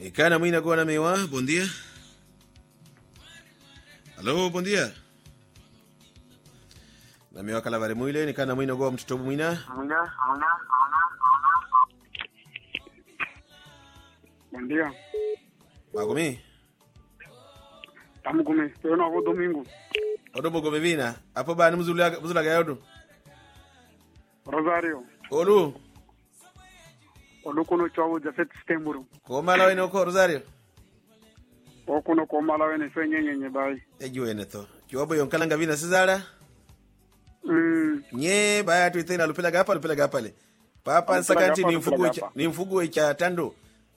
Ikana mwina kwa na mewa, bom dia. Alô, bom dia. Na mewa kalabare mwile, nikana mwina kwa mtoto mwina. Bom dia. Bagumi. Estamos começando ao domingo. Odo gome vina. Apo ba ni muzula ga yodo. Rosario. Olu. Olu kono chawo 17 setembro. Ko malawe no ko Rosario. O kono ko malawe ne fenyenye bai. Ejo eneto. Kiwabo yonkalanga vina sizala. Nye baya tu itena lupela gapale. Papa nsakanti ni mfugu cha tando.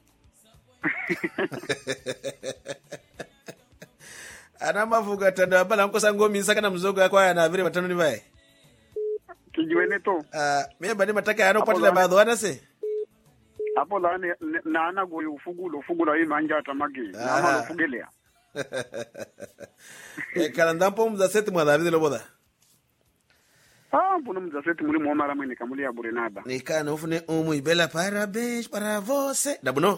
Ana mafuga tando abala nkosa ngomi nsaka mzogo akwa yana vile matano ni bae. Kijiwene to. Mimi bani mataka yana upatila baadhi wana se. Hapo la na ana go ufugu la hii manja tamagi. Na ana ufugelea. Kalandampo mzaseti mwadhavi loboda. Mpuno mzaseti muri muomara mwene kamulia burenada. Nikana ufune ibela parabéns para você. Dabuno.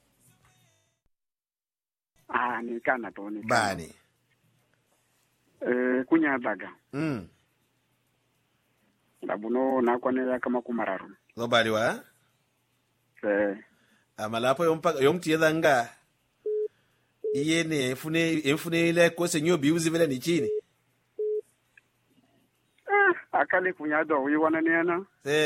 Nikana to ni. Bani. Kunya daga. Dabuno na kwanela kama kumararu. Lobali wa? Amalapo yomti yedanga. Iyene efune ile kose nyobi uzivela ni chini. Akale kunyado wiwana nena.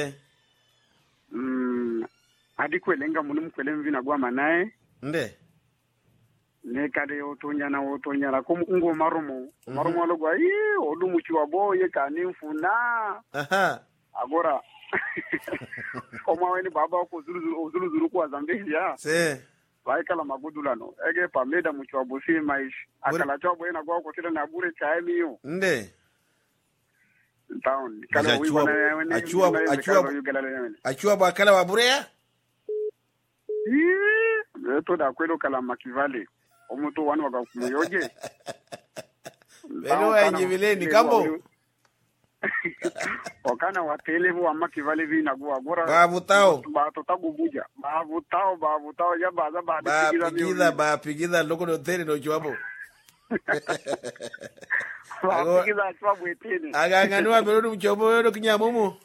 Adi kwelenga munu mkwelemvi gwa manae. Nde. Nekade otonyana ngo marumo. Marumo alogwa odu muchiwa boye kanimfuna. Agora. Koma weni baba ko zulu kwa Zambia. Vai kala magudulano. Ege pameda muchiwa bosi maish. Akala chobo ina gwa ko tira na bure chaemiyo. Nde. Town. Kala wiwana achua bakala wa burea? To da kwelo kala makivale. Omuto wanu waka kumuyoje. Beno wenye vileni kambo. Wakana watelevu wa makivale vina guwa gora. Bavutao. Batotagubuja. Bavutao ya baza pigida loko no tere no chuapo. Pigida chuapo etene. Aganganua berodu mchobo yodo kinyamumu.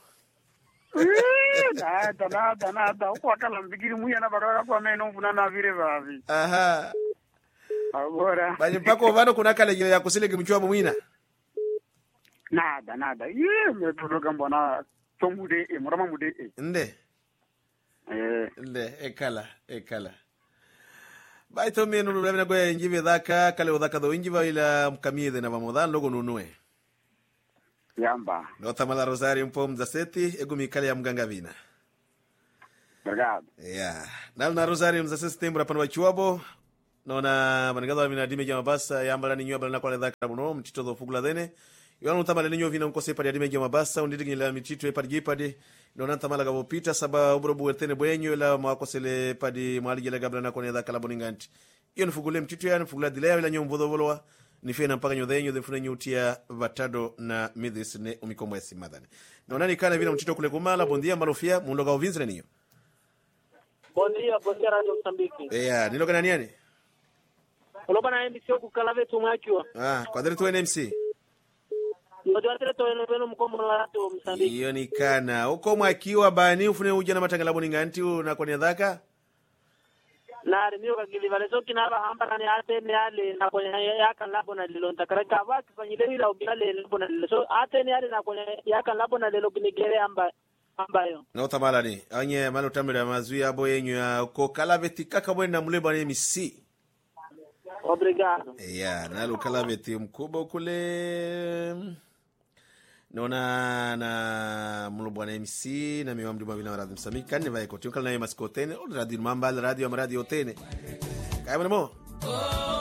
Nada. Uko akala mbigiri muya na baraka kwa meno mfuna na vire vavi. Agora. Bali mpako vano kuna kale jile ya kusile kimchua mwina. Nada. Metuloga mbona tomude murama mude. Nde. Ekala. Baito menu lulevina goya injive dhaka kale udhaka dho injiva ila mkamide na vamodhan logo nunue. Yamba. Nota mala Rosario mpom mzaseti egumi kale ya mganga vina. Obrigado. Na Rosario mzaseti tembra pano wachuabo. Nona manigado vina dime jama basa yambala ni nyuabala na kwa dhaka muno mtito dho fugula dhene. Yono tamala ninyo vina nkose padi dime jama basa unditi la mitito e padi jipadi. Nona tamala gabo pita saba ubrobu wetene bwenyo la mwakosele padi mwali jela gabla na kwa dhaka la boninganti. Yono fugule mtito ya fugula dilea wila nyombo dho volwa. Nifena mpaka nyodhenyo dhefuna nyutia vatado na midhis ne umikomo ya simadhane. Nonani kana vina mtito kule kumala, bondia malofia, mundoga uvinzile niyo. Bondia Radio Msambiki. Niloga na niani? Uloba na MC oku kalave tumachua. Kwa dheri tuwe MC? Ndojo atere tuwe nopeno mkomo na Radio Msambiki. Iyo ni kana. Uko mwakiwa bani ufune uja na matangalabo ninganti na kwa niadhaka? Nari miyo kagilivale soki naba hamba ni ate ni ale na kwenye yaka labo na lilo ntakareka waki fanyile wila ubiyale labo na lilo so ate ni ale na kwenye yaka labo na lilo kinigere ambayo na utamala ni anye malo tamira mazui abo yenyu ya ko kalaveti kaka mwena muleba ni misi. Obrigado. Nalo kalaveti mkubo kule nona na mulubu na MC na miwa mduma vina Radio Msambiki kani vaiko tiunkala na maskotene o radio mambala radio tene kaya mwana mo